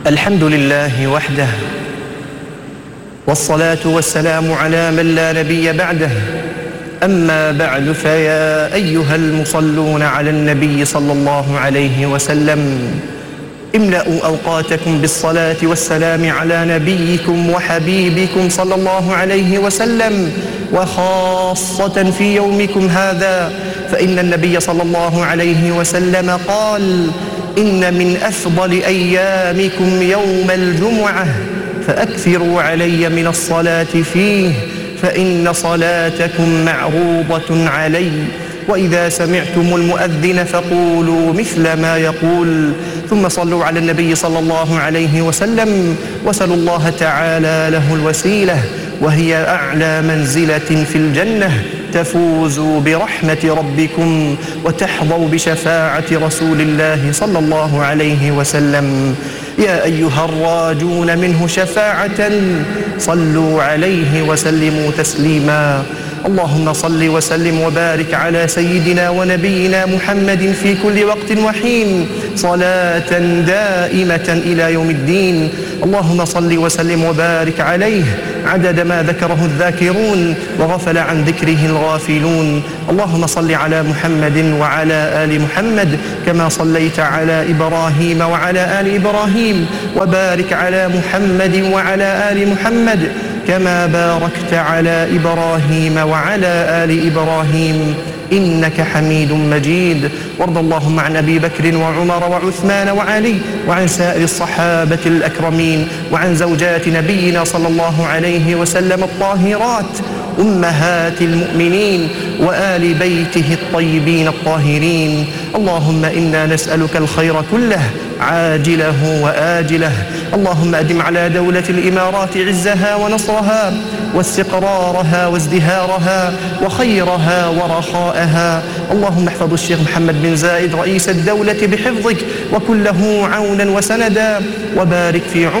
الحمد لله وحده، والصلاة والسلام على من لا نبي بعده. أما بعد، فيا أيها المصلون على النبي صلى الله عليه وسلم، املأوا أوقاتكم بالصلاة والسلام على نبيكم وحبيبكم صلى الله عليه وسلم، وخاصة في يومكم هذا، فإن النبي صلى الله عليه وسلم قال: إن من أفضل أيامكم يوم الجمعة، فأكثروا علي من الصلاة فيه، فإن صلاتكم معروضة علي. وإذا سمعتم المؤذن فقولوا مثل ما يقول، ثم صلوا على النبي صلى الله عليه وسلم، وسلوا الله تعالى له الوسيلة، وهي أعلى منزلة في الجنة، تفوزوا برحمة ربكم وتحظوا بشفاعة رسول الله صلى الله عليه وسلم. يا أيها الراجون منه شفاعة، صلوا عليه وسلموا تسليما. اللهم صل وسلم وبارك على سيدنا ونبينا محمد في كل وقت وحين، صلاة دائمة إلى يوم الدين. اللهم صل وسلم وبارك عليه عدد ما ذكره الذاكرون وغفل عن ذكره الغافلون. اللهم صل على محمد وعلى آل محمد كما صليت على إبراهيم وعلى آل إبراهيم، وبارك على محمد وعلى آل محمد كما باركت على إبراهيم وعلى آل إبراهيم إنك حميد مجيد. وارض اللهم عن أبي بكر وعمر وعثمان وعلي، وعن سائر الصحابة الأكرمين، وعن زوجات نبينا صلى الله عليه وسلم الطاهرات أمهات المؤمنين، وآل بيته الطيبين الطاهرين. اللهم إنا نسألك الخير كله عاجله وآجله. اللهم أدم على دولة الإمارات عزها ونصرها واستقرارها وازدهارها وخيرها ورخاءها. اللهم احفظ الشيخ محمد بن زايد رئيس الدولة بحفظك، وكن له عونا وسندا، وبارك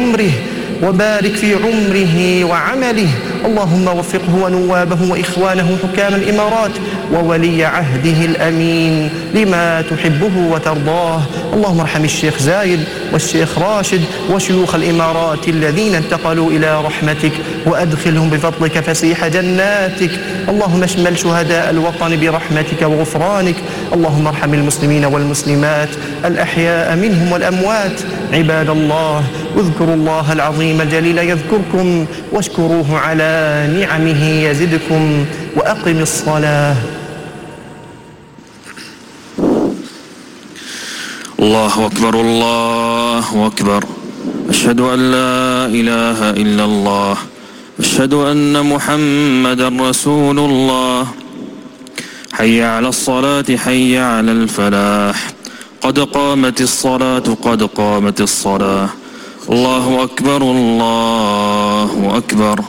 في عمره وعمله. اللهم وفقه ونوابه وإخوانه حكام الإمارات وولي عهده الأمين لما تحبه وترضاه. اللهم ارحم الشيخ زايد والشيخ راشد وشيوخ الإمارات الذين انتقلوا إلى رحمتك، وأدخلهم بفضلك فسيح جناتك. اللهم اشمل شهداء الوطن برحمتك وغفرانك. اللهم ارحم المسلمين والمسلمات الأحياء منهم والأموات. عباد الله، اذكروا الله العظيم الجليل يذكركم، واشكروه على نعمه يزدكم، وأقم الصلاة. الله أكبر الله أكبر، أشهد أن لا إله إلا الله، أشهد أن محمدا رسول الله. حي على الصلاة حي على الفلاح، قد قامت الصلاة قد قامت الصلاة. الله أكبر الله أكبر.